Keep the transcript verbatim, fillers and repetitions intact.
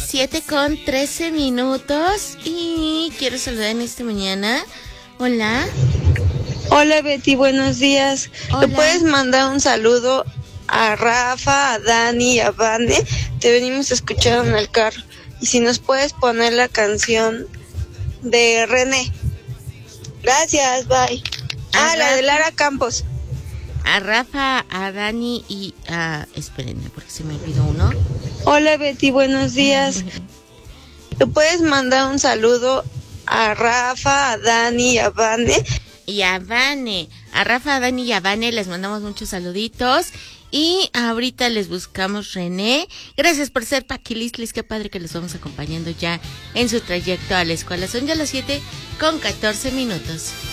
siete con trece minutos y quiero saludar en esta mañana. Hola. Hola Betty, buenos días. Hola. ¿Le puedes mandar un saludo a Rafa, a Dani y a Vane? Te venimos escuchando en el carro. Y si nos puedes poner la canción de René. Gracias, bye. Ah, la de Lara Campos. A Rafa, a Dani y a... Espérenme, porque se me olvidó uno. Hola Betty, buenos días. ¿Le puedes mandar un saludo a Rafa, a Dani y a Vane? Y a Vane. A Rafa, a Dani y a Vane les mandamos muchos saluditos. Y ahorita les buscamos René. Gracias por ser paquilistlis. Qué padre que los vamos acompañando ya en su trayecto a la escuela. Son ya las siete con catorce minutos.